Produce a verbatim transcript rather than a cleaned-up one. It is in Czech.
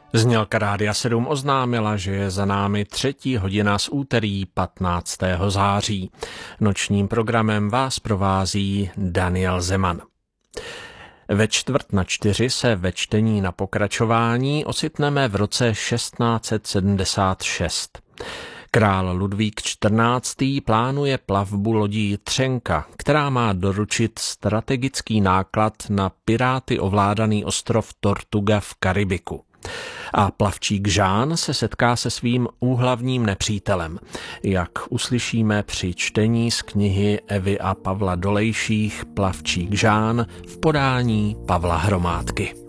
Znělka Rádia sedm oznámila, že je za námi třetí hodina z úterý patnáctého září. Nočním programem vás provází Daniel Zeman. Ve čtvrt na čtyři se ve čtení na pokračování ocitneme v roce šestnáct set sedmdesát šest. Král Ludvík čtrnáctý plánuje plavbu lodí Třenka, která má doručit strategický náklad na piráty ovládaný ostrov Tortuga v Karibiku. A plavčík Žán se setká se svým úhlavním nepřítelem, jak uslyšíme při čtení z knihy Evy a Pavla Dolejších Plavčík Žán v podání Pavla Hromádky.